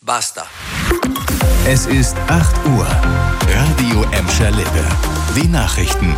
Basta. Es ist 8 Uhr. Radio Emscher Lippe. Die Nachrichten.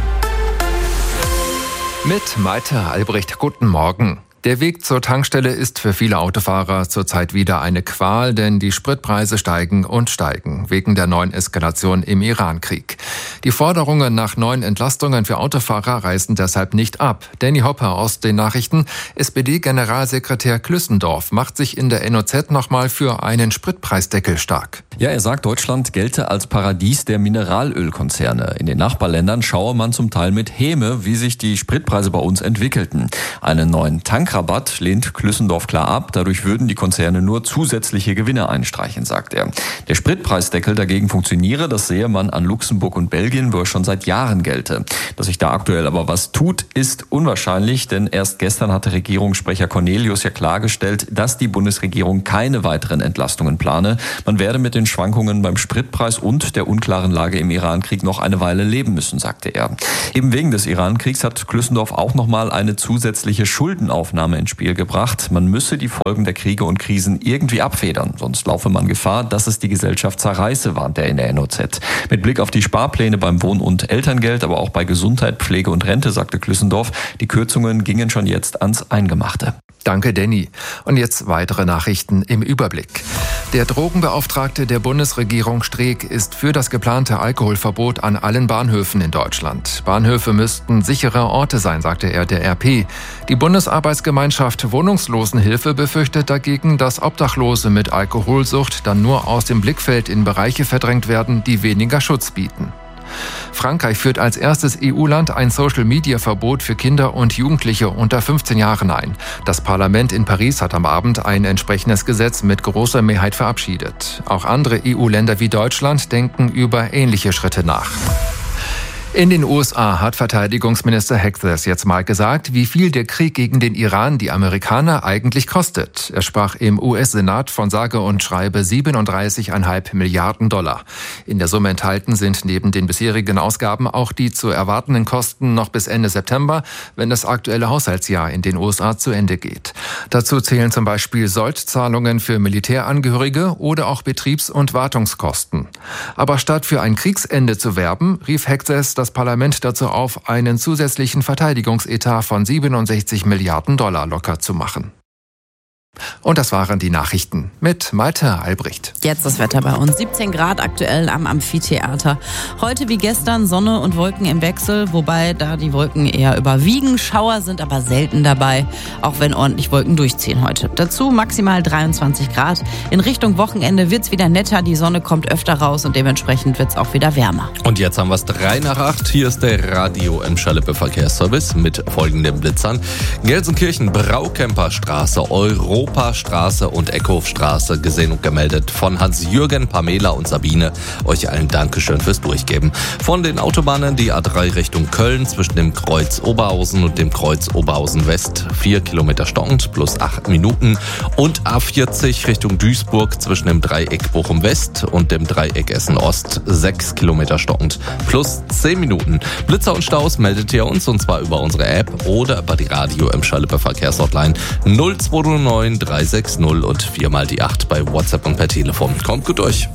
Mit Malte Albrecht, guten Morgen. Der Weg zur Tankstelle ist für viele Autofahrer zurzeit wieder eine Qual, denn die Spritpreise steigen und steigen, wegen der neuen Eskalation im Iran-Krieg. Die Forderungen nach neuen Entlastungen für Autofahrer reißen deshalb nicht ab. Danny Hopper aus den Nachrichten. SPD-Generalsekretär Klüssendorf macht sich in der NOZ nochmal für einen Spritpreisdeckel stark. Ja, er sagt, Deutschland gelte als Paradies der Mineralölkonzerne. In den Nachbarländern schaue man zum Teil mit Häme, wie sich die Spritpreise bei uns entwickelten. Einen neuen Tankrabatt lehnt Klüssendorf klar ab. Dadurch würden die Konzerne nur zusätzliche Gewinne einstreichen, sagt er. Der Spritpreisdeckel dagegen funktioniere, das sehe man an Luxemburg und Belgien, wo er schon seit Jahren gelte. Dass sich da aktuell aber was tut, ist unwahrscheinlich, denn erst gestern hatte Regierungssprecher Cornelius ja klargestellt, dass die Bundesregierung keine weiteren Entlastungen plane. Man werde mit den Schwankungen beim Spritpreis und der unklaren Lage im Irankrieg noch eine Weile leben müssen, sagte er. Eben wegen des Irankriegs hat Klüssendorf auch nochmal eine zusätzliche Schuldenaufnahme ins Spiel gebracht. Man müsse die Folgen der Kriege und Krisen irgendwie abfedern, sonst laufe man Gefahr, dass es die Gesellschaft zerreiße, warnt er in der NOZ. Mit Blick auf die Sparpläne beim Wohn- und Elterngeld, aber auch bei Gesundheit, Pflege und Rente, sagte Klüssendorf, die Kürzungen gingen schon jetzt ans Eingemachte. Danke, Danny. Und jetzt weitere Nachrichten im Überblick. Der Drogenbeauftragte der Bundesregierung Streeck ist für das geplante Alkoholverbot an allen Bahnhöfen in Deutschland. Bahnhöfe müssten sichere Orte sein, sagte er der RP. Die Bundesarbeitsgemeinschaft Wohnungslosenhilfe befürchtet dagegen, dass Obdachlose mit Alkoholsucht dann nur aus dem Blickfeld in Bereiche verdrängt werden, die weniger Schutz bieten. Frankreich führt als erstes EU-Land ein Social-Media-Verbot für Kinder und Jugendliche unter 15 Jahren ein. Das Parlament in Paris hat am Abend ein entsprechendes Gesetz mit großer Mehrheit verabschiedet. Auch andere EU-Länder wie Deutschland denken über ähnliche Schritte nach. In den USA hat Verteidigungsminister Hegseth jetzt mal gesagt, wie viel der Krieg gegen den Iran die Amerikaner eigentlich kostet. Er sprach im US-Senat von sage und schreibe 37,5 Milliarden $. In der Summe enthalten sind neben den bisherigen Ausgaben auch die zu erwartenden Kosten noch bis Ende September, wenn das aktuelle Haushaltsjahr in den USA zu Ende geht. Dazu zählen zum Beispiel Soldzahlungen für Militärangehörige oder auch Betriebs- und Wartungskosten. Aber statt für ein Kriegsende zu werben, rief Hegseth das Parlament dazu auf, einen zusätzlichen Verteidigungsetat von 67 Milliarden $ locker zu machen. Und das waren die Nachrichten mit Malte Albrecht. Jetzt das Wetter bei uns. 17 Grad aktuell am Amphitheater. Heute wie gestern Sonne und Wolken im Wechsel, wobei da die Wolken eher überwiegen. Schauer sind aber selten dabei, auch wenn ordentlich Wolken durchziehen heute. Dazu maximal 23 Grad. In Richtung Wochenende wird's wieder netter, die Sonne kommt öfter raus und dementsprechend wird's auch wieder wärmer. Und jetzt haben wir es 7:03. Hier ist der Radio Emscher Lippe Verkehrsservice mit folgenden Blitzern. Gelsenkirchen, Braukemperstraße, Europastraße und Eckhofstraße gesehen und gemeldet von Hans-Jürgen, Pamela und Sabine. Euch allen Dankeschön fürs Durchgeben. Von den Autobahnen die A3 Richtung Köln zwischen dem Kreuz Oberhausen und dem Kreuz Oberhausen West 4 Kilometer stockend plus 8 Minuten und A40 Richtung Duisburg zwischen dem Dreieck Bochum West und dem Dreieck Essen Ost 6 Kilometer stockend plus 10 Minuten. Blitzer und Staus meldet ihr uns und zwar über unsere App oder über die Radio Emscher Lippe Verkehrshotline 0209 360 und 4 die 8 bei WhatsApp und per Telefon. Kommt gut durch.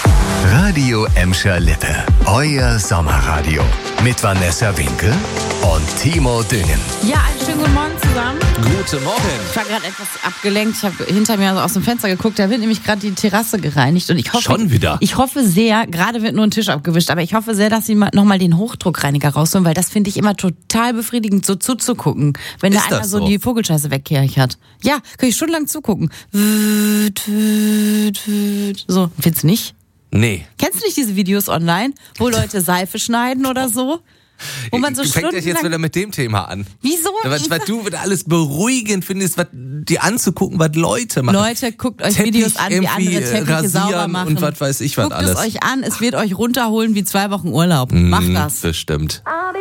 Radio Emscher Lippe. Euer Sommerradio. Mit Vanessa Winkel und Timo Düngen. Ja, einen schönen guten Morgen zusammen. Guten Morgen. Ich war gerade etwas abgelenkt. Ich habe hinter mir so aus dem Fenster geguckt. Da wird nämlich gerade die Terrasse gereinigt. Und ich hoffe, schon wieder? Ich hoffe sehr, gerade wird nur ein Tisch abgewischt, aber ich hoffe sehr, dass sie nochmal den Hochdruckreiniger rausholen, weil das finde ich immer total befriedigend, so zuzugucken, wenn da einer so die Vogelscheiße wegkirchert. Ja, kann ich stundenlang zugucken. So, findest du nicht? Nee. Kennst du nicht diese Videos online, wo Leute Seife schneiden oder so? Wo man so fängt das jetzt wieder mit dem Thema an? Wieso? Was du wieder alles beruhigend findest, was dir anzugucken, was Leute machen. Leute, guckt euch Teppich Videos an, wie andere Teppiche sauber machen. Und was weiß ich was guckt alles. Guckt es euch an, es wird euch runterholen wie 2 Wochen Urlaub. Macht das. Bestimmt.